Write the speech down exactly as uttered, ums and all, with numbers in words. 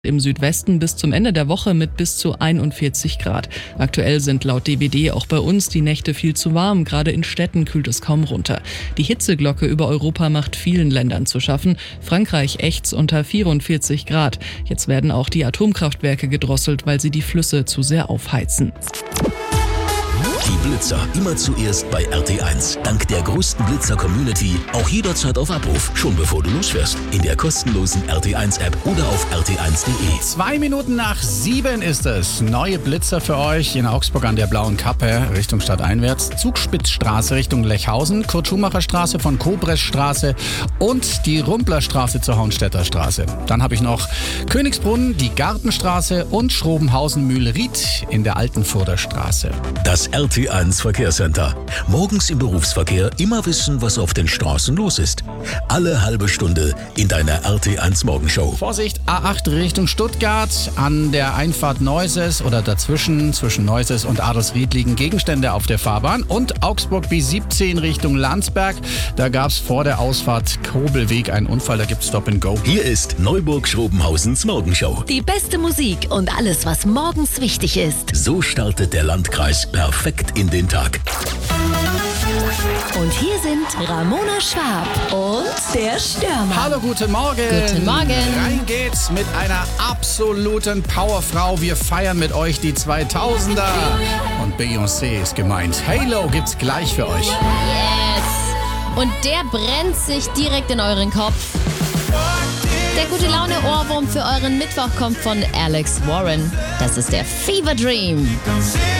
Im Südwesten bis zum Ende der Woche mit bis zu einundvierzig Grad. Aktuell sind laut D W D auch bei uns die Nächte viel zu warm. Gerade in Städten kühlt es kaum runter. Die Hitzeglocke über Europa macht vielen Ländern zu schaffen. Frankreich ächzt unter vierundvierzig Grad. Jetzt werden auch die Atomkraftwerke gedrosselt, weil sie die Flüsse zu sehr aufheizen. Die Blitzer immer zuerst bei R T eins. Dank der größten Blitzer-Community auch jederzeit auf Abruf, schon bevor du losfährst. In der kostenlosen R T eins App oder auf r t eins punkt de. Zwei Minuten nach sieben ist es. Neue Blitzer für euch in Augsburg an der Blauen Kappe Richtung Stadteinwärts. Zugspitzstraße Richtung Lechhausen, Kurt-Schumacher-Straße von Kobreschstraße und die Rumplerstraße zur Haunstädter Straße. Dann habe ich noch Königsbrunn, die Gartenstraße und Schrobenhausen-Mühlried in der Altenfurter Straße. Das R T eins Verkehrscenter. Morgens im Berufsverkehr immer wissen, was auf den Straßen los ist. Alle halbe Stunde in deiner R T eins Morgenshow. Vorsicht, A acht Richtung Stuttgart. An der Einfahrt Neuses oder dazwischen, zwischen Neuses und Adelsried liegen Gegenstände auf der Fahrbahn. Und Augsburg B siebzehn Richtung Landsberg. Da gab es vor der Ausfahrt Kobelweg einen Unfall, da gibt es Stop and Go. Hier ist Neuburg-Schrobenhausens Morgenshow. Die beste Musik und alles, was morgens wichtig ist. So startet der Landkreis perfekt in den Tag. Und hier sind Ramona Schwab und der Stürmer. Hallo, guten Morgen. Guten Morgen. Rein geht's mit einer absoluten Powerfrau. Wir feiern mit euch die zweitausender. Und Beyoncé ist gemeint. Halo gibt's gleich für euch. Yes! Und der brennt sich direkt in euren Kopf. Der gute Laune-Ohrwurm für euren Mittwoch kommt von Alex Warren. Das ist der Fever Dream.